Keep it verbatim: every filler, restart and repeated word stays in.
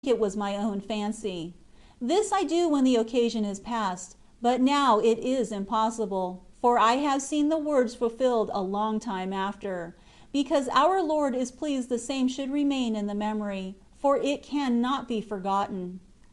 it was my own fancy. This I do when the occasion is past, but now it is impossible, for I have seen the words fulfilled a long time after, because our Lord is pleased the same should remain in the memory, for it cannot be forgotten.